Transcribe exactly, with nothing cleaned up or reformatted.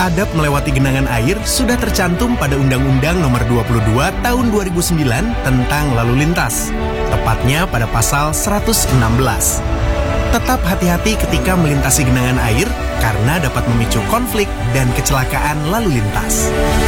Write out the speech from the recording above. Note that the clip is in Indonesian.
adab melewati genangan air sudah tercantum pada Undang-Undang Nomor dua puluh dua Tahun dua ribu sembilan tentang lalu lintas, tepatnya pada pasal seratus enam belas. Tetap hati-hati ketika melintasi genangan air karena dapat memicu konflik dan kecelakaan lalu lintas.